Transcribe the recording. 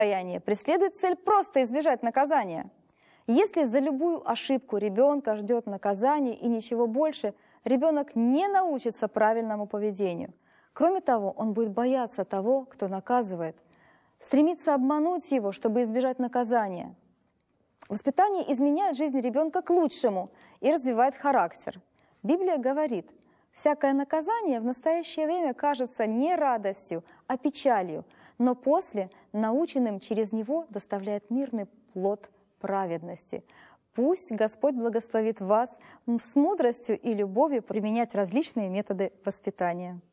преследует цель просто избежать наказания. Если за любую ошибку ребенка ждет наказание и ничего больше, ребенок не научится правильному поведению. Кроме того, он будет бояться того, кто наказывает, стремиться обмануть его, чтобы избежать наказания. Воспитание изменяет жизнь ребенка к лучшему и развивает характер. Библия говорит, всякое наказание в настоящее время кажется не радостью, а печалью, но после, наученным через него, доставляет мирный плод праведности. Пусть Господь благословит вас с мудростью и любовью применять различные методы воспитания.